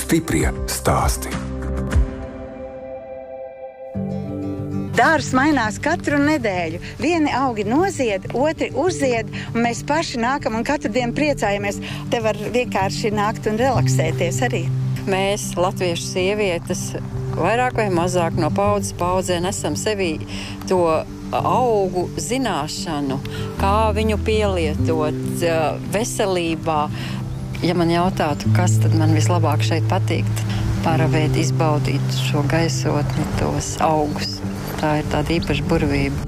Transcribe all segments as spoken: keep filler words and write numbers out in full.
Stiprie stāsti. Dārzs mainās katru nedēļu. Vieni augi nozied, otri uzzied, un mēs paši nākam un katru dienu priecājamies. Te var vienkārši nākt un relaksēties arī. Mēs, latviešu sievietes, vairāk vai mazāk no paudzes paudzē nesam sevī to augu zināšanu, kā viņu pielietot veselībā. Ja man jautātu, kas tad man vislabāk šeit patīk, paravēt, izbaudīt šo gaisotni, tos augus. Tā ir tāda īpaša burvība.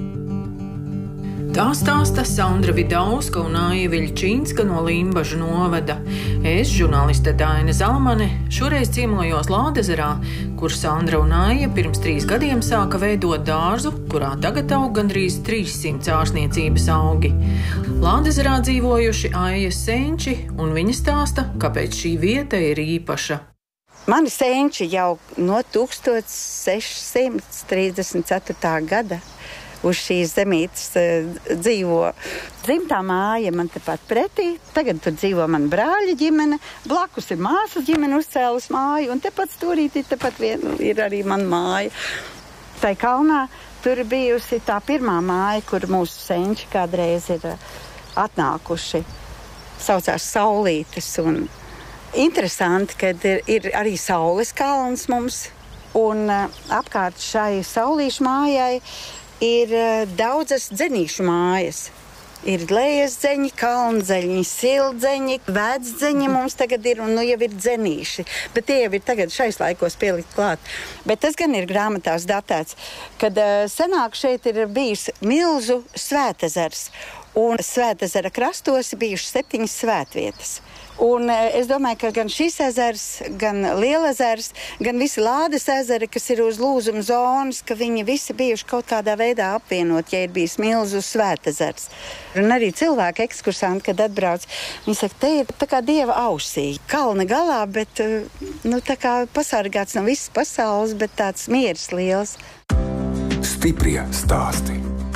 Tā stāsta Sandra Vidauska un Aija Viļčīnska no Limbažu novada. Es, žurnāliste Daina Zalamane, šoreiz ciemojos Lādezerā, kur Sandra un Aija pirms trīs gadiem sāka veidot dārzu, kurā tagad aug gandrīz trīssimts ārstniecības augi. Lādezerā dzīvojuši Aijas senči, un viņa stāsta, kāpēc šī vieta ir īpaša. Mani senči jau no tūkstoš sešsimt trīsdesmit ceturtā gada uz šīs zemītes uh, dzīvo. Dzimtā māja man tepat pretī, tagad tur dzīvo man brāļa ģimene, blakus ir māsas ģimene uzcēlus māju, un tepat stūrītī tepat vien ir arī man māja. Tai kalnā tur ir bijusi tā pirmā māja, kur mūsu senči kādreiz ir atnākuši. Saucās Saulītes, un interesanti, ka ir, ir arī saules kalns mums, un uh, apkārt šai saulīšu mājai ir uh, daudzas dzenīšu mājas. Ir lejas dzeņi, kalndzeņi, sildzeņi, vecdzeņi mums tagad ir, un nu jau ir dzenīši. Bet tie jau ir tagad šais laikos pielikt klāt. Bet tas gan ir grāmatās datēts, kad uh, senāk šeit ir bijis milzu svētezers, un Svētezera krastos ir bijušas septiņas svētvietas. Un es domāju, ka gan šis ezers, gan Lielezers, gan visi Lādes ezeri, kas ir uz lūzuma zonas, ka viņi visi bijuši kaut kādā veidā apvienot, ja ir bijis milzu svētezers. Un arī cilvēki ekskursanti, kad atbrauc, viņi saka, te ir tā kā dieva ausī. Kalna galā, bet nu, tā kā pasargāts no visas pasaules, bet tāds miers liels. Stiprie stāsti.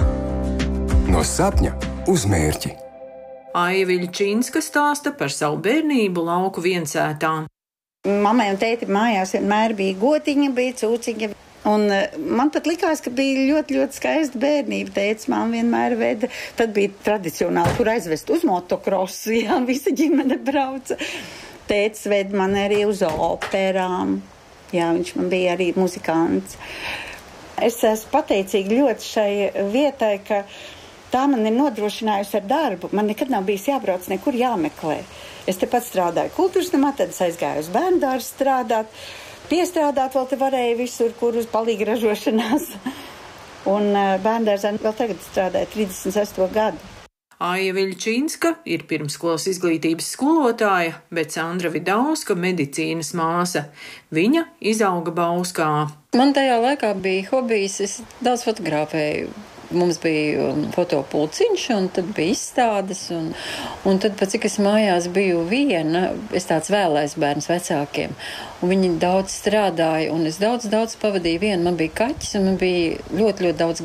No sapņa uz mērķi. Aija Viļčīnska stāsta par savu bērnību lauku viensētā. Mammai un tēti mājās vienmēr bija gotiņa, bija cūciņa. Un man pat likās, ka bija ļoti, ļoti skaista bērnība. Tētis man vienmēr veda. Tad bija tradicionāli, kur aizvest uz motokrosu, jā, visa ģimene brauca. Tētis veda man arī uz operām. Jā, viņš man bija arī muzikants. Es esmu pateicīga ļoti šai vietai, ka tā man ir nodrošinājusi ar darbu. Man nekad nav bijis jābrauc nekur jāmeklē. Es tepat strādāju kultūras namā, tad es aizgāju uz bērnu dārzu strādāt. Piestrādāt vēl te varēja visur, kur uz palīga ražošanās. Un bērnu dārzā vēl tagad strādāju trīsdesmit sesto gadu. Aija Viļčīnska ir pirmsskolas izglītības skolotāja, bet Sandra Vidauska medicīnas māsa. Viņa izauga Bauskā. Man tajā laikā bija hobijs, es daudz fotografēju. Mums bija fotopulciņš, un tad bija izstādes, un, un tad, pat cik es mājās biju viena, es tāds vēlais bērns vecākiem, un viņi daudz strādāja, un es daudz, daudz pavadīju viena. Man bija kaķis, un man bija ļoti, ļoti daudz